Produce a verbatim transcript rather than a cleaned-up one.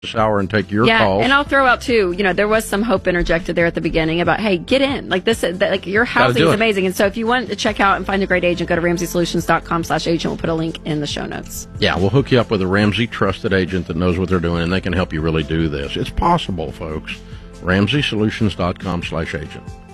this hour and take your yeah, calls. And I'll throw out too, you know, there was some hope interjected there at the beginning about, hey, get in. Like this, like your housing is it. amazing. And so if you want to check out and find a great agent, go to ramsey solutions dot com slash agent. We'll put a link in the show notes. Yeah, we'll hook you up with a Ramsey trusted agent that knows what they're doing, and they can help you really do this. It's possible, folks. ramsey solutions dot com slash agent.